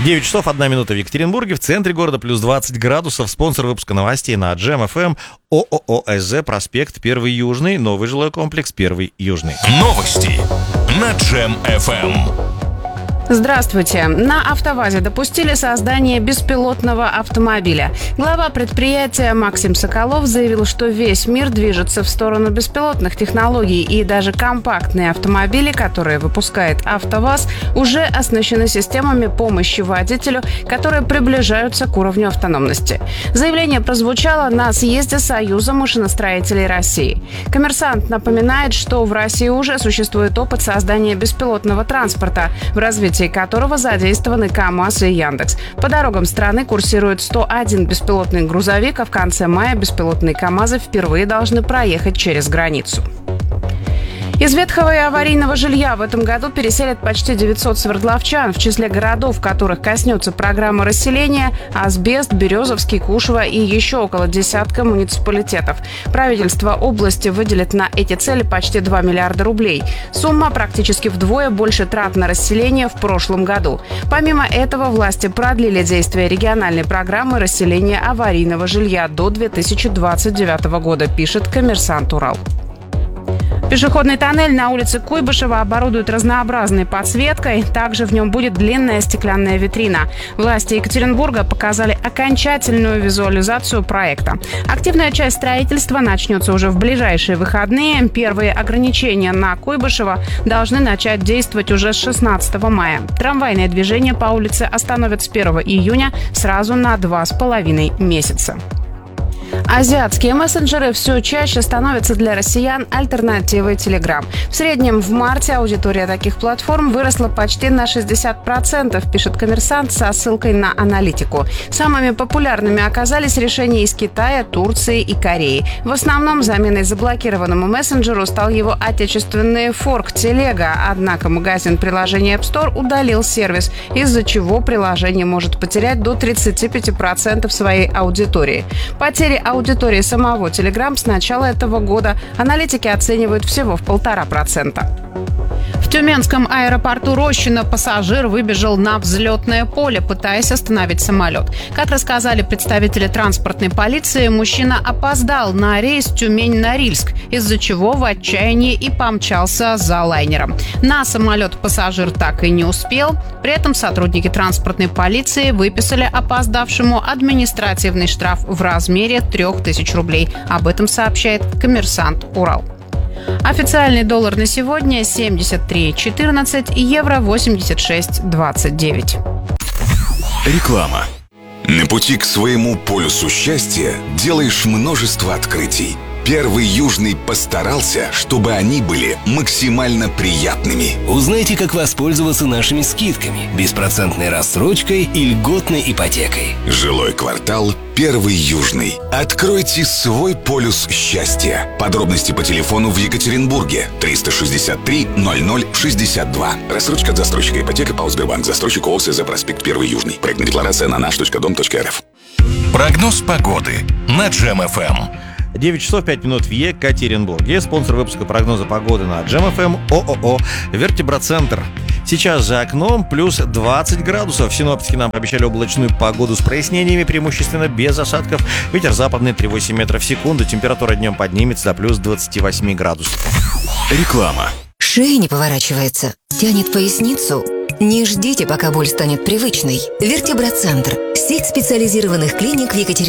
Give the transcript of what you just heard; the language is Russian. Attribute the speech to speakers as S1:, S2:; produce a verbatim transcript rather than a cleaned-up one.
S1: девять часов одна минута в Екатеринбурге, в центре города плюс двадцать градусов. Спонсор выпуска новостей на Джем эф эм ООО СЗ, проспект Первый Южный, новый жилой комплекс Первый Южный.
S2: Новости на Джем эф эм.
S3: Здравствуйте. На АвтоВАЗе допустили создание беспилотного автомобиля. Глава предприятия Максим Соколов заявил, что весь мир движется в сторону беспилотных технологий, и даже компактные автомобили, которые выпускает АвтоВАЗ, уже оснащены системами помощи водителю, которые приближаются к уровню автономности. Заявление прозвучало на съезде Союза машиностроителей России. Коммерсант напоминает, что в России уже существует опыт создания беспилотного транспорта, в развитии которого задействованы КАМАЗ и Яндекс. По дорогам страны курсирует сто один беспилотный грузовик, а в конце мая беспилотные КАМАЗы впервые должны проехать через границу. Из ветхого и аварийного жилья в этом году переселят почти девятьсот свердловчан. В числе городов, которых коснется программа расселения, Асбест, Березовский, Кушва и еще около десятка муниципалитетов. Правительство области выделит на эти цели почти два миллиарда рублей. Сумма практически вдвое больше трат на расселение в прошлом году. Помимо этого, власти продлили действие региональной программы расселения аварийного жилья до две тысячи двадцать девятого года, пишет «Коммерсант Урал». Пешеходный тоннель на улице Куйбышева оборудуют разнообразной подсветкой. Также в нем будет длинная стеклянная витрина. Власти Екатеринбурга показали окончательную визуализацию проекта. Активная часть строительства начнется уже в ближайшие выходные. Первые ограничения на Куйбышева должны начать действовать уже с шестнадцатого мая. Трамвайное движение по улице остановят с первого июня сразу на два с половиной месяца. Азиатские мессенджеры все чаще становятся для россиян альтернативой Telegram. В среднем в марте аудитория таких платформ выросла почти на шестьдесят процентов, пишет «Коммерсант» со ссылкой на аналитику. Самыми популярными оказались решения из Китая, Турции и Кореи. В основном заменой заблокированному мессенджеру стал его отечественный форк Телега, однако магазин приложения App Store удалил сервис, из-за чего приложение может потерять до тридцати пяти процентов своей аудитории. Потери аудитории самого Telegram с начала этого года аналитики оценивают всего в полтора процента. В Тюменском аэропорту Рощино пассажир выбежал на взлетное поле, пытаясь остановить самолет. Как рассказали представители транспортной полиции, мужчина опоздал на рейс Тюмень-Норильск, из-за чего в отчаянии и помчался за лайнером. На самолет пассажир так и не успел. При этом сотрудники транспортной полиции выписали опоздавшему административный штраф в размере трех тысяч рублей. Об этом сообщает «Коммерсант Урал». Официальный доллар на сегодня семьдесят три четырнадцать, евро восемьдесят шесть двадцать девять.
S2: Реклама. На пути к своему полюсу счастья делаешь множество открытий. Первый Южный постарался, чтобы они были максимально приятными.
S4: Узнайте, как воспользоваться нашими скидками, беспроцентной рассрочкой и льготной ипотекой.
S2: Жилой квартал Первый Южный. Откройте свой полюс счастья. Подробности по телефону в Екатеринбурге триста шестьдесят три ноль ноль шестьдесят два. Рассрочка от застройщика ипотека ПАО «Сбербанк». Застройщик ООО СЗ «Проспект Первый Южный». Проектная декларация на наш точка дом точка эр эф. Прогноз погоды на Джем эф эм.
S1: девять часов пять минут в Екатеринбурге. Спонсор выпуска прогноза погоды на Джем эф эм ООО «Вертеброцентр». Сейчас за окном плюс двадцать градусов. Синоптики нам обещали облачную погоду с прояснениями, преимущественно без осадков. Ветер западный три целых восемь десятых метров в секунду. Температура днем поднимется до плюс двадцати восьми градусов.
S2: Реклама.
S5: Шея не поворачивается, тянет поясницу. Не ждите, пока боль станет привычной. Вертеброцентр. Сеть специализированных клиник в Екатеринбурге.